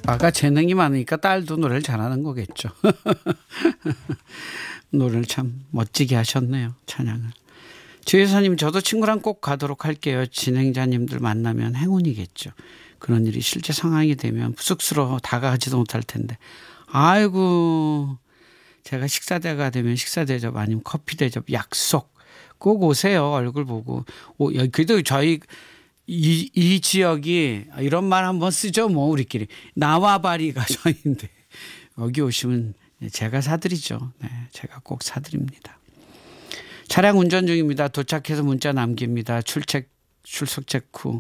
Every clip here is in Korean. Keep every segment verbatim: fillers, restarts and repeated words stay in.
아가 재능이 많으니까 딸도 노래를 잘하는 거겠죠. 노래를 참 멋지게 하셨네요. 찬양을. 주여사님, 저도 친구랑 꼭 가도록 할게요. 진행자님들 만나면 행운이겠죠. 그런 일이 실제 상황이 되면 쑥스러워 다가가지도 못할 텐데. 아이고, 제가 식사대가 되면 식사대접 아니면 커피 대접 약속 꼭 오세요. 얼굴 보고. 오, 그래도 저희 이, 이 지역이 이런 말 한번 쓰죠. 뭐 우리끼리. 나와바리가 저희인데 여기 오시면 제가 사드리죠. 네, 제가 꼭 사드립니다. 차량 운전 중입니다. 도착해서 문자 남깁니다. 출첵 출석 체크.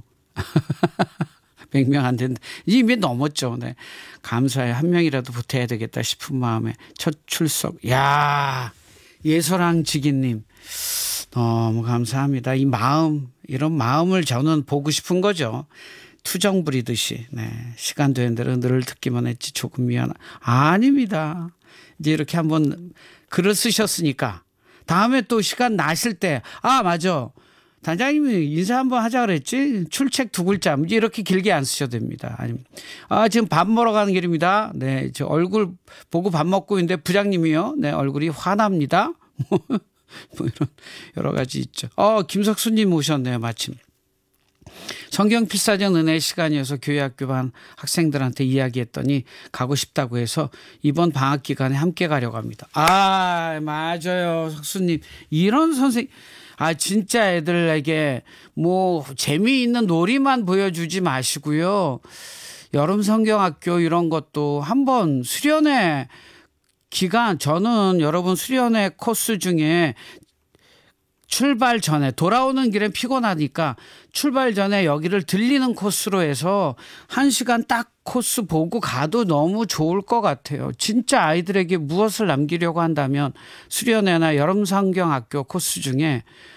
백 명 안 된다. 이미 넘었죠. 네. 감사해. 한 명이라도 보태야 되겠다 싶은 마음에 첫 출석. 야, 예서랑 지기님 너무 감사합니다. 이 마음, 이런 마음을 저는 보고 싶은 거죠. 투정 부리듯이. 네. 시간 되는 대로 늘 듣기만 했지 조금 미안. 아닙니다. 이제 이렇게 한번 글을 쓰셨으니까 다음에 또 시간 나실 때, 아, 맞아. 단장님이 인사 한번 하자 그랬지? 출첵 두 글자. 이렇게 길게 안 쓰셔도 됩니다. 아니면, 아, 지금 밥 먹으러 가는 길입니다. 네. 저 얼굴 보고 밥 먹고 있는데 부장님이요. 네. 얼굴이 화납니다. 뭐 이런 여러 가지 있죠. 어, 김석수님 오셨네요. 마침. 성경 필사전 은혜의 시간이어서 교회학교 반 학생들한테 이야기했더니 가고 싶다고 해서 이번 방학 기간에 함께 가려고 합니다. 아, 맞아요. 석수님. 이런 선생님. 아, 진짜 애들에게 뭐 재미있는 놀이만 보여주지 마시고요. 여름 성경학교 이런 것도 한번 수련회 기간, 저는 여러분 수련회 코스 중에 출발 전에, 돌아오는 길엔 피곤하니까 출발 전에 여기를 들리는 코스로 해서 한 시간 딱 코스 보고 가도 너무 좋을 것 같아요. 진짜 아이들에게 무엇을 남기려고 한다면 수련회나 여름성경학교 코스 중에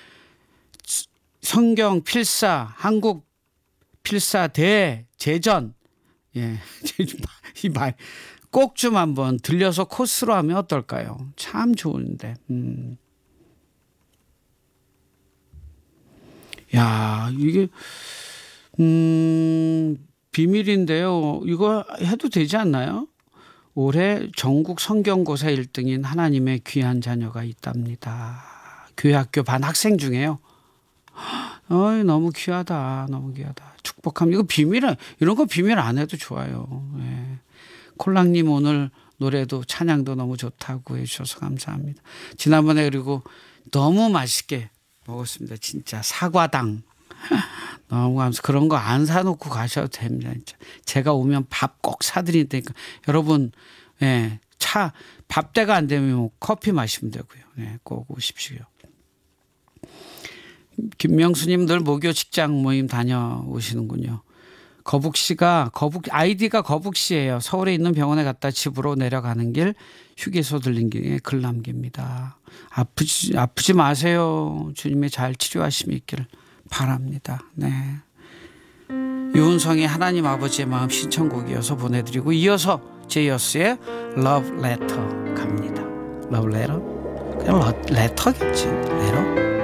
성경 필사, 한국 필사 대제전, 예, 이 말 꼭 좀 한번 들려서 코스로 하면 어떨까요? 참 좋은데. 음. 야, 이게 음, 비밀인데요. 이거 해도 되지 않나요? 올해 전국 성경고사 일 등인 하나님의 귀한 자녀가 있답니다. 교회학교 반 학생 중에요. 어이, 너무 귀하다. 너무 귀하다. 축복합니다. 이거 비밀은, 이런 거 비밀 안 해도 좋아요. 예. 콜랑님 오늘 노래도 찬양도 너무 좋다고 해주셔서 감사합니다. 지난번에 그리고 너무 맛있게 먹었습니다. 진짜 사과당. 너무 감사. 그런 거 안 사놓고 가셔도 됩니다. 진짜. 제가 오면 밥 꼭 사드릴 테니까 여러분, 예, 차 밥 때가 안 되면 커피 마시면 되고요. 예, 꼭 오십시오. 김명수님 늘 목요 직장 모임 다녀오시는군요. 거북 씨가 거북 아이디가 거북 씨예요. 서울에 있는 병원에 갔다 집으로 내려가는 길 휴게소 들린 길에 글 남깁니다. 아프지 아프지 마세요. 주님의 잘 치료하심이 있기를 바랍니다. 네. 유은성의 하나님 아버지의 마음 신청곡이어서 보내드리고 이어서 제이어스의 Love Letter 갑니다. Love Letter? 그냥 레터겠지. 레터?